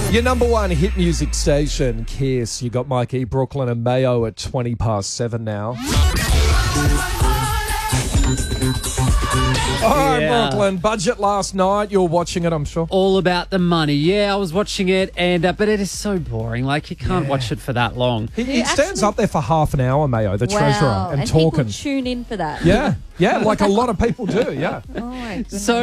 Your number one hit music station, Kiss. You got Mikey, Brooklyn and Mayo at 7:20 now. All right, Brooklyn. Budget last night. You were watching it, I'm sure. All about the money. Yeah, I was watching it, and but it is so boring. Like, you can't watch it for that long. He stands up there for half an hour, Mayo, the treasurer, and talking. People tune in for that. Yeah, like a lot of people do, yeah. Oh, my goodness. So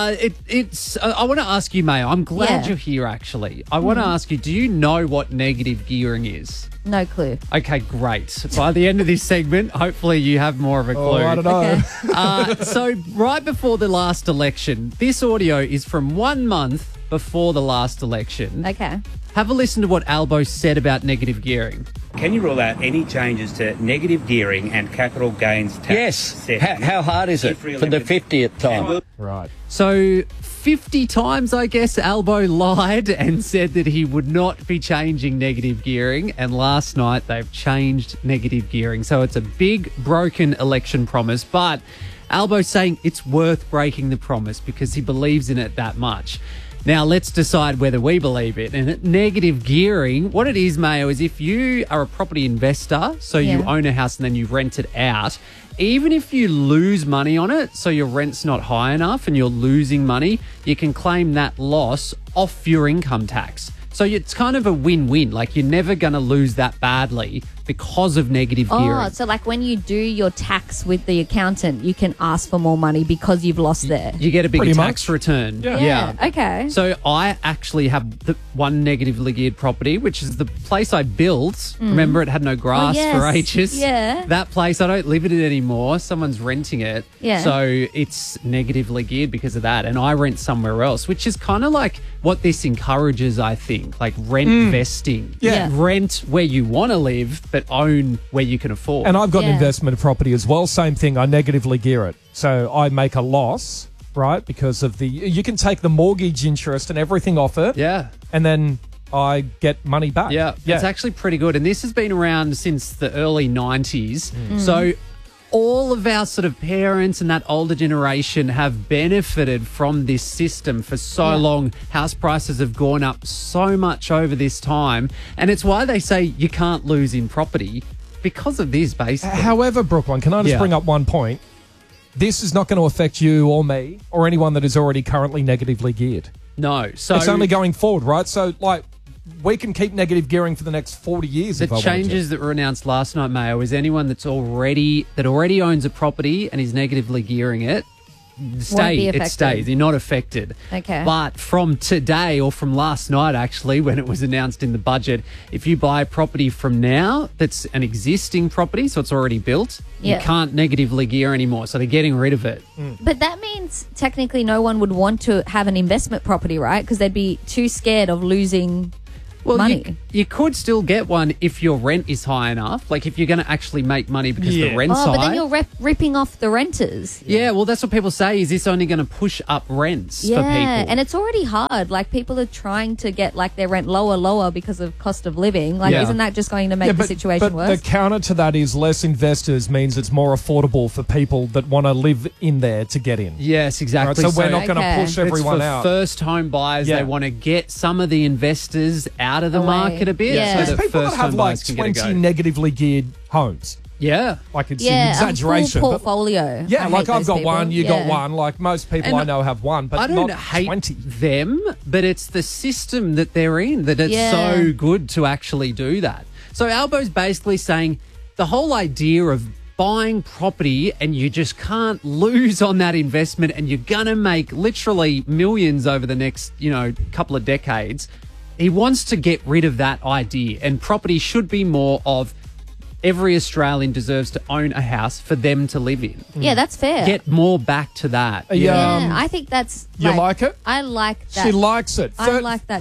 it's. I want to ask you, Mayo. I'm glad Yeah. you're here, actually. I want to ask you, do you know what negative gearing is? No clue. Okay, great. By the end of this segment, hopefully you have more of a clue. Oh, I don't know. Okay. So right before the last election, this audio is from 1 month before the last election. Okay. Have a listen to what Albo said about negative gearing. Can you rule out any changes to negative gearing and capital gains tax? Yes. settings? How hard is it If for the re-elected? 50th time? Right. So 50 times, I guess, Albo lied and said that he would not be changing negative gearing. And last night they've changed negative gearing. So it's a big broken election promise. But Albo's saying it's worth breaking the promise because he believes in it that much. Now, let's decide whether we believe it. And negative gearing, what it is, Mayo, is if you are a property investor, so you Yeah. own a house and then you rent it out, even if you lose money on it, so your rent's not high enough and you're losing money, you can claim that loss off your income tax. So it's kind of a win-win. Like, you're never going to lose that badly because of negative gearing. Oh, so like when you do your tax with the accountant, you can ask for more money because you've lost there. You get a bigger Pretty tax much. return. Yeah. Okay. So I actually have the one negatively geared property, which is the place I built. Remember, it had no grass yes. for ages. Yeah. That place, I don't live in it anymore. Someone's renting it. Yeah. So it's negatively geared because of that. And I rent somewhere else, which is kind of like what this encourages, I think, like rent vesting. Yeah. Rent where you want to live, but own where you can afford. And I've got an Yeah. investment property as well. Same thing. I negatively gear it. So I make a loss, right? Because of you can take the mortgage interest and everything off it. yeah. And then I get money back. Yeah, it's actually pretty good. And this has been around since the early 90s. So all of our sort of parents and that older generation have benefited from this system for so long. House prices have gone up so much over this time. And it's why they say you can't lose in property because of this, basically. However, Brooklyn, can I just Yeah. bring up one point? This is not going to affect you or me or anyone that is already currently negatively geared. No. So It's only going forward, right? So, like, we can keep negative gearing for the next 40 years if I the wanted to. changes that were announced last night, Mayo, is anyone that already owns a property and is negatively gearing it, be it affected. stays. You're not affected. Okay. But from today, or from last night, actually, when it was announced in the budget, if you buy a property from now that's an existing property, so it's already built, Yeah. you can't negatively gear anymore. So they're getting rid of it. But that means technically no one would want to have an investment property, right? Because they'd be too scared of losing money. You could still get one if your rent is high enough. Like, if you're going to actually make money because the rent's Oh, but high. then you're ripping off the renters. Yeah, well, that's what people say. Is this only going to push up rents for people? And it's already hard. Like, people are trying to get like their rent lower because of cost of living. Like, Yeah. isn't that just going to make the situation but worse? the counter to that is less investors means it's more affordable for people that want to live in there to get in. Yes, exactly. Right, so we're not going to Okay. push everyone it's for out. first home buyers. Yeah. They want to get some of the investors out of the Away. market a bit, Yeah. so There's that people that first have home like buyers can get a 20 go. negatively geared homes. Yeah. Like, it's yeah, an exaggeration. a full but- portfolio. yeah, I like hate I've those got people. one, you got Yeah. one. Like most people And I know have one, but I don't not hate 20. them, but it's the system that they're in that it's Yeah. so good to actually do that. So Albo's basically saying the whole idea of buying property and you just can't lose on that investment and you're going to make literally millions over the next, couple of decades. He wants to get rid of that idea, and property should be more of every Australian deserves to own a house for them to live in. Yeah, that's fair. Get more back to that. yeah, I think that's. You like it? I like that. She likes it. I like that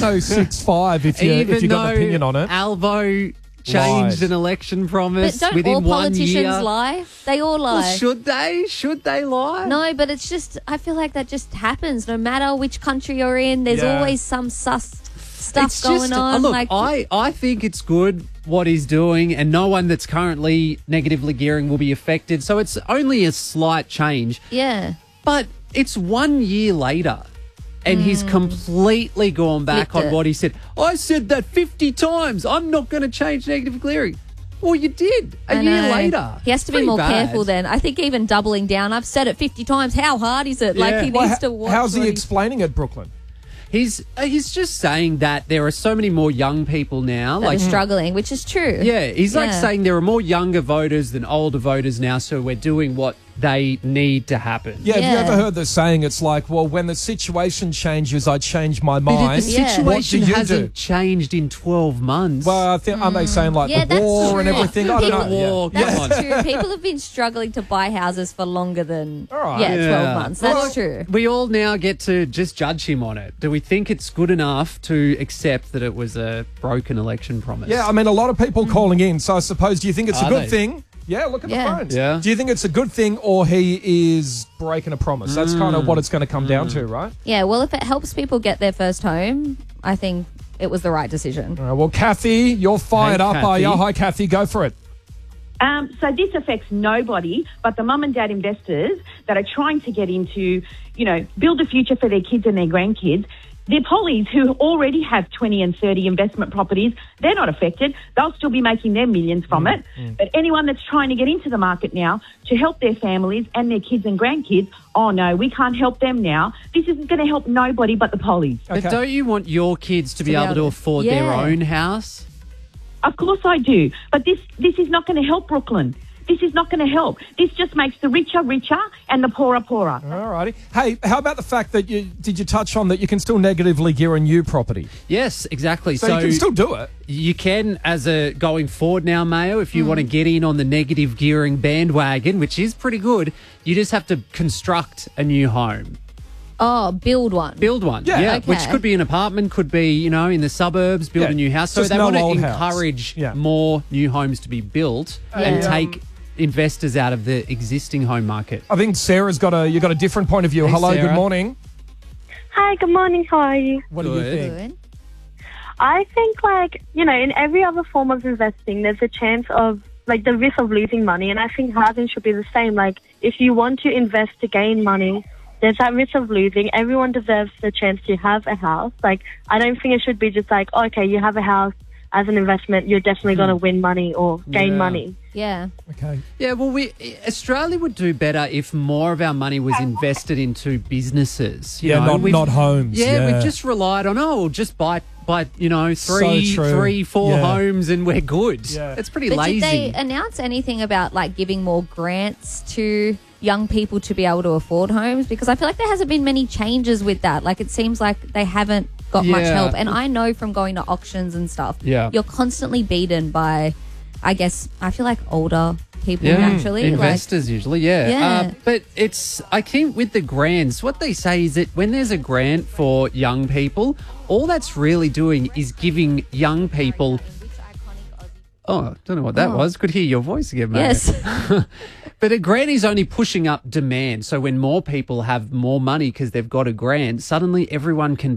131065 if you got an opinion on it. Albo changed an election promise But don't within all 1 politicians year. lie? They all lie. Well, should they? Should they lie? No, but it's just, I feel like that just happens. No matter which country you're in, there's Yeah. always some sus stuff It's going just, on. look, like, I think it's good what he's doing, and no one that's currently negatively gearing will be affected. So it's only a slight change. yeah. But it's 1 year later. And he's completely gone back Flipped on it. what he said. I said that 50 times. I'm not going to change negative gearing. Well, you did a I year know. later. He has to be Pretty more bad. careful then. I think even doubling down. I've said it 50 times. How hard is it? Yeah. Like he Well, needs to watch. how's he what explaining it, Brooklyn? He's just saying that there are so many more young people now. that are struggling, which is true. Yeah, he's like Yeah. saying there are more younger voters than older voters now, so we're doing what they need to happen. Yeah, have you Yeah. ever heard the saying, it's like, well, when the situation changes, I change my But mind. if the Yeah. situation What do you hasn't do? changed in 12 months. Well, I think, aren't they saying like Yeah, the that's war and true. everything? I don't know. People- War, come on. That's true. People have been struggling to buy houses for longer than All right. 12 months. That's Well, true. We all now get to just judge him on it. Do we think it's good enough to accept that it was a broken election promise? Yeah, I mean, a lot of people calling in. So I suppose, do you think it's a Are good they? thing? Yeah, look at Yeah. the phones. Yeah. Do you think it's a good thing or he is breaking a promise? That's kind of what it's going to come down to, right? Yeah, well, if it helps people get their first home, I think it was the right decision. All right, well, Kathy, you're fired Hey, up, are you? Kathy. Hi, Kathy, go for it. So this affects nobody but the mum and dad investors that are trying to get into, build a future for their kids and their grandkids. The pollies who already have 20 and 30 investment properties, they're not affected. They'll still be making their millions from it. But anyone that's trying to get into the market now to help their families and their kids and grandkids, oh no, we can't help them now. This isn't going to help nobody but the pollies. But Okay. don't you want your kids to be able to afford their Yeah. own house? Of course I do. But this is not going to help Brooklyn. This is not going to help. This just makes the richer richer and the poorer poorer. All righty. Hey, how about the fact that did you touch on that you can still negatively gear a new property? Yes, exactly. So you can still do it. You can, as a going forward now, Mayo, if you want to get in on the negative gearing bandwagon, which is pretty good, you just have to construct a new home. Oh, build one. Build one. Yeah. Okay. Which could be an apartment, could be, in the suburbs, build Yeah. a new house. So Just they no want to old house. encourage Yeah. more new homes to be built and Yeah. take investors out of the existing home market. I think Sarah's got a different point of view. Hey, Hello, good Sarah. morning. Hi, good morning. How are you? What do you Good. think? Good. I think, in every other form of investing, there's a chance of, the risk of losing money. And I think housing should be the same. Like, if you want to invest to gain money, there's that risk of losing. Everyone deserves the chance to have a house. Like, I don't think it should be just like, okay, you have a house as an investment, you're definitely going to win money or gain Yeah. money. Yeah. Okay. Yeah, well, Australia would do better if more of our money was invested into businesses. You Yeah, know? not homes. Yeah, Yeah. we've just relied on, we'll just buy So three, true. 4 Yeah. homes and we're good. Yeah. It's pretty But lazy. did they announce anything about giving more grants to young people to be able to afford homes? Because I feel like there hasn't been many changes with that. Like it seems like they haven't got much Yeah. help. And I know from going to auctions and stuff, Yeah. you're constantly beaten by, I feel like older people naturally. Investors usually, yeah. Yeah. But I think with the grants, what they say is that when there's a grant for young people, all that's really doing is giving young people. Oh, I don't know what that was. Could hear your voice again, mate. Yes. But a grant is only pushing up demand. So when more people have more money because they've got a grant, suddenly everyone can